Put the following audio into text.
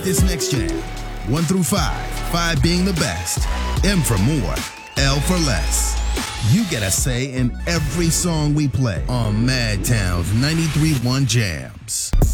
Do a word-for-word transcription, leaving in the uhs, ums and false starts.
this next jam. One through five, five being the best, M for more, L for less. You get a say in every song we play on Madtown's ninety-three point one Jams.